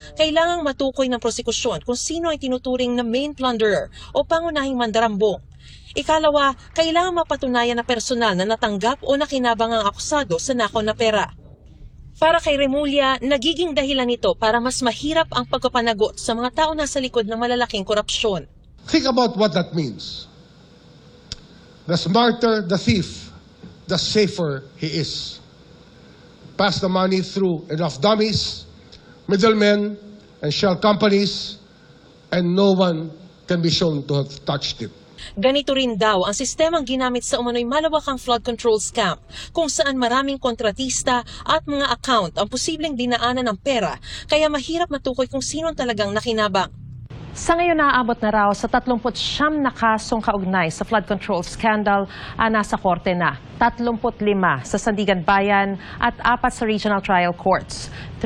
kailangang matukoy ng prosekusyon kung sino ay tinuturing na main plunderer o pangunahing mandarambong. Ikalawa, kailangang mapatunayan na personal na natanggap o nakinabang ang akusado sa nakaw na pera. Para kay Remulla, nagiging dahilan nito para mas mahirap ang pagpapanagot sa mga tao na sa likod ng malalaking korupsyon. Think about what that means. The smarter the thief, the safer he is. Pass the money through enough dummies, middlemen, and shell companies, and no one can be shown to have touched it. Ganito rin daw ang sistemang ginamit sa umano'y malawakang flood control scam, kung saan maraming kontratista at mga account ang posibleng dinaanan ng pera, kaya mahirap matukoy kung sino talagang nakinabang. Sa ngayon, naaabot na raw sa 39 na kasong kaugnay sa flood control scandal nasa korte na. 35 sa Sandigan Bayan at 4 sa regional trial courts.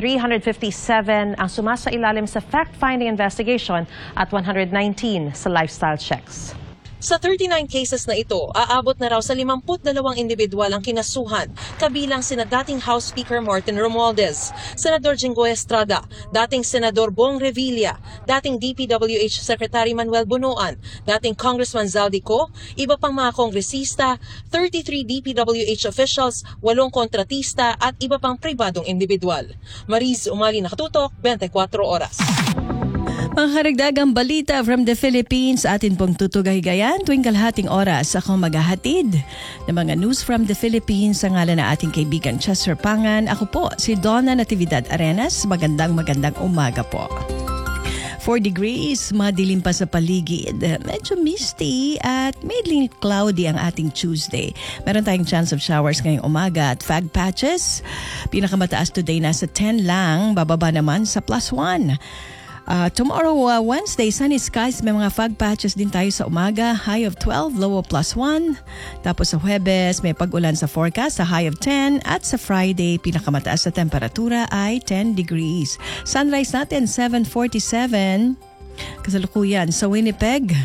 357 ang sumasailalim sa fact-finding investigation at 119 sa lifestyle checks. Sa 39 cases na ito, aabot na raw sa 52 individual ang kinasuhan, kabilang sina dating House Speaker Martin Romualdez, Senador Jinggoy Estrada, dating Senador Bong Revilla, dating DPWH Secretary Manuel Bunuan, dating Congressman Zaldico, iba pang mga kongresista, 33 DPWH officials, 8 kontratista at iba pang pribadong individual. Mariz Umali, Nakatutok, 24 Oras. Mga karagdagang balita from the Philippines, atin pong tutugay-gayan tuwing kalahating oras. Ako maghahatid ng mga news from the Philippines sa ngalan na ating kaibigan Chester Pangan. Ako po si Donna Natividad Arenas. Magandang umaga po. 4 degrees, madilim pa sa paligid. Medyo misty at mainly cloudy ang ating Tuesday. Meron tayong chance of showers ngayong umaga at fog patches. Pinakamataas today nasa 10 lang, bababa naman sa +1. Tomorrow, Wednesday, sunny skies. May mga fog patches din tayo sa umaga. High of 12, low of +1. Tapos sa Huwebes, may pag-ulan sa forecast sa high of 10. At sa Friday, pinakamataas sa temperatura ay 10 degrees. Sunrise natin, 7:47. Kasalukuyan sa Winnipeg,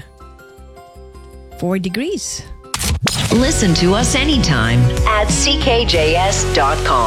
4 degrees. Listen to us anytime at ckjs.com.